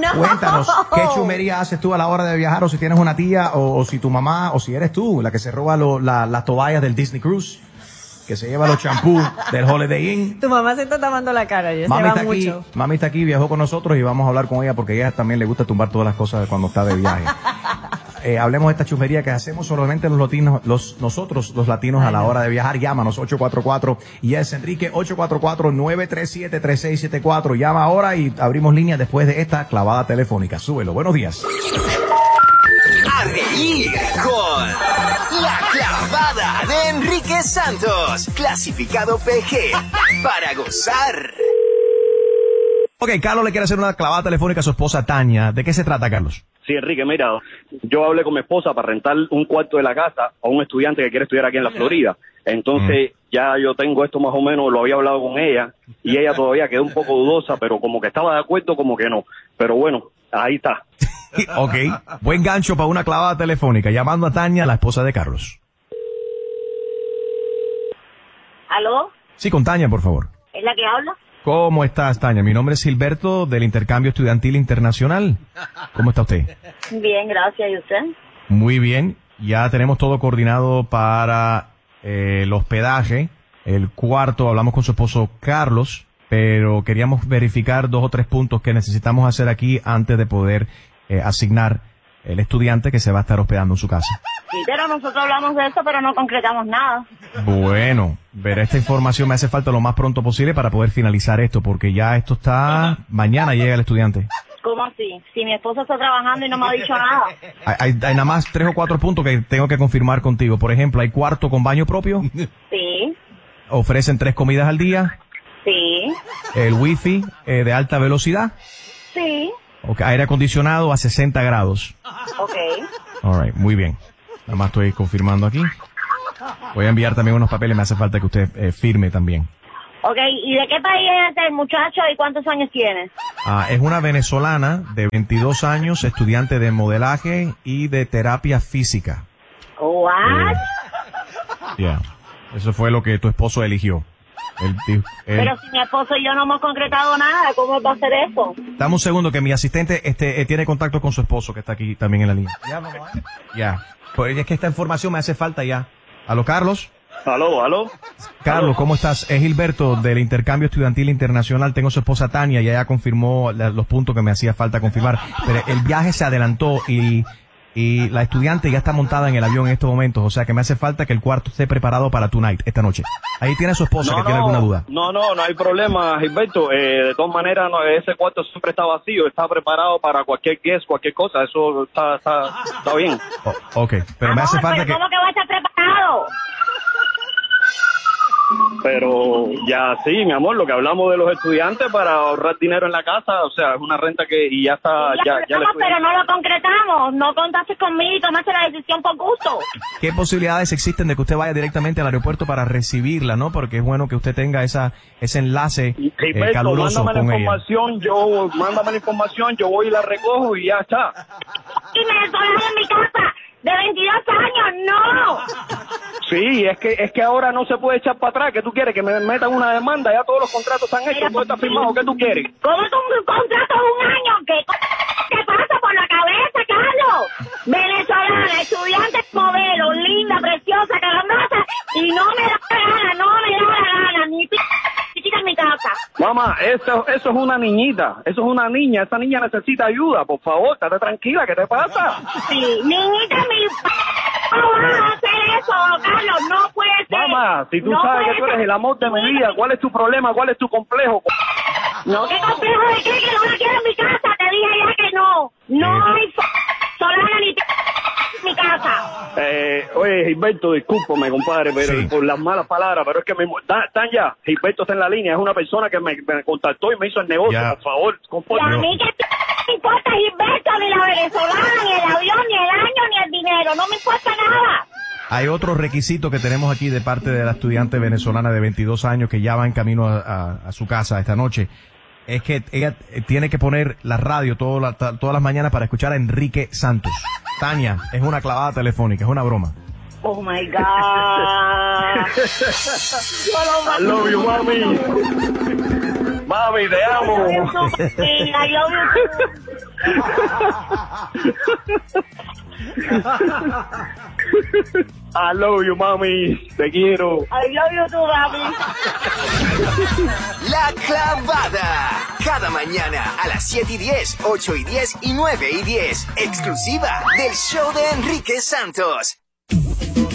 Cuéntanos, ¿qué chumería haces tú a la hora de viajar? O si tienes una tía, o si tu mamá, o si eres tú la que se roba las toallas del Disney Cruise, que se lleva los champús del Holiday Inn. Tu mamá se está tapando la cara, ya Mami se va está aquí, mucho. mami está aquí, viajó con nosotros y vamos a hablar con ella porque a ella también le gusta tumbar todas las cosas cuando está de viaje. Hablemos de esta chumería que hacemos solamente nosotros los latinos a la hora de viajar. Llámanos 844 y es Enrique 844-937-3674. Llama ahora y abrimos líneas después de esta clavada telefónica. Súbelo. Buenos días. A reír con La Clavada de Enrique Santos, clasificado PG, para gozar. Ok, Carlos le quiere hacer una clavada telefónica a su esposa Tania. ¿De qué se trata, Carlos? Sí, Enrique, mira, yo hablé con mi esposa para rentar un cuarto de la casa a un estudiante que quiere estudiar aquí en la Florida. Entonces, ya yo tengo esto más o menos, lo había hablado con ella, y ella todavía quedó un poco dudosa, pero como que estaba de acuerdo, como que no. Pero bueno, ahí está. Ok, buen gancho para una clavada telefónica. Llamando a Tania, la esposa de Carlos. ¿Aló? Sí, con Tania, por favor. ¿Es la que habla? ¿Cómo estás, Tania? Mi nombre es Gilberto, del Intercambio Estudiantil Internacional. ¿Cómo está usted? Bien, gracias. ¿Y usted? Muy bien. Ya tenemos todo coordinado para el hospedaje, el cuarto. Hablamos con su esposo Carlos, pero queríamos verificar 2 o 3 puntos que necesitamos hacer aquí antes de poder asignar el estudiante que se va a estar hospedando en su casa. Sí, pero nosotros hablamos de eso, pero no concretamos nada. Bueno, verá, esta información me hace falta lo más pronto posible para poder finalizar esto, porque ya esto está... Mañana llega el estudiante. ¿Cómo así? Si mi esposo está trabajando y no me ha dicho nada. Hay nada más 3 o 4 puntos que tengo que confirmar contigo. Por ejemplo, ¿hay cuarto con baño propio? Sí. ¿Ofrecen 3 comidas al día? Sí. ¿El wifi de alta velocidad? Sí. Okay. ¿Aire acondicionado a 60 grados? Ok. All right, muy bien. Nada más estoy confirmando aquí. Voy a enviar también unos papeles, me hace falta que usted firme también. Ok, ¿y de qué país es este muchacho y cuántos años tiene? Es una venezolana de 22 años, estudiante de modelaje y de terapia física. ¿What? Yeah. Eso fue lo que tu esposo eligió. Pero si mi esposo y yo no hemos concretado nada, ¿cómo va a hacer eso? Dame un segundo que mi asistente tiene contacto con su esposo que está aquí también en la línea. Ya. Pues es que esta información me hace falta ya. ¿Aló, Carlos? Aló. Carlos, ¿cómo estás? Es Gilberto del Intercambio Estudiantil Internacional. Tengo su esposa Tania y ella confirmó los puntos que me hacía falta confirmar. Pero el viaje se adelantó y la estudiante ya está montada en el avión en estos momentos. O sea que me hace falta que el cuarto esté preparado para tonight, esta noche. Ahí tiene a su esposa que tiene alguna duda. No hay problema, Gilberto. De todas maneras, ese cuarto siempre está vacío. Está preparado para cualquier guest, cualquier cosa. Eso está bien. Ok, pero me hace falta que... ¿Cómo que va a estar preparado? Pero ya sí, mi amor, lo que hablamos de los estudiantes para ahorrar dinero en la casa, o sea, es una renta que y ya está, ya le fui. Pero no lo concretamos, no contaste conmigo y tomaste la decisión por gusto. ¿Qué posibilidades existen de que usted vaya directamente al aeropuerto para recibirla, no? Porque es bueno que usted tenga ese enlace caluroso con ella. Mándame la información, yo voy y la recojo y ya está. Y me estoy en mi casa de 22 años, no. Sí, es que ahora no se puede echar para atrás. ¿Qué tú quieres? Que me metan una demanda. Ya todos los contratos están hechos, todo está firmado. ¿Qué tú quieres? ¿Cómo es un contrato de un año? ¿Qué pasa por la cabeza, Carlos? Venezolana, estudiante modelo, linda, preciosa, calambraza, y no me da la gana, ni chiquita en mi casa. Mamá, eso es una niñita, eso es una niña, esa niña necesita ayuda, por favor, estate tranquila, ¿qué te pasa? Sí, niñita, ¿cómo vas a hacer eso, Carlos? No puede ser. Mamá, si tú sabes que tú eres el amor de mi vida, ¿cuál es tu problema? ¿Cuál es tu complejo? No, ¿qué complejo de qué? Que no la quiero en mi casa, te dije ya que no. No hay solana ni en mi casa. Oye, Gilberto, discúlpame, compadre, pero sí, por las malas palabras, pero es que Tanya, Gilberto está en la línea, es una persona que me contactó y me hizo el negocio, ya, por favor, Y a mí que me importa Gilberto, ni la venezolana, ni el avión, ni el año, ni el dinero, no me importa nada. Hay otro requisito que tenemos aquí de parte de la estudiante venezolana de 22 años que ya va en camino a su casa esta noche. Es que ella tiene que poner la radio todas las mañanas para escuchar a Enrique Santos. Tania, es una clavada telefónica, es una broma. Oh my God. I love you, mami. Mami, te amo. I love you too, papi. I love you too. I love you, mami. Te quiero. I love you too, papi. La Clavada. Cada mañana a las 7:10, 8:10 y 9:10. Exclusiva del show de Enrique Santos.